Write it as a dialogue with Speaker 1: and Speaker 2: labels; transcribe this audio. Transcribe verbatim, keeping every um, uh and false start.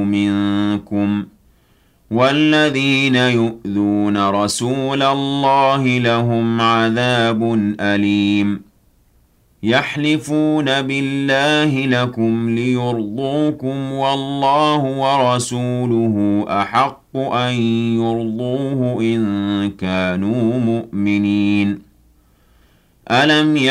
Speaker 1: منكم والذين يؤذون رسول الله لهم عذاب أليم يحلفون بالله لكم ليرضوكم والله ورسوله أحق أن يرضوه إن كانوا مؤمنين ألم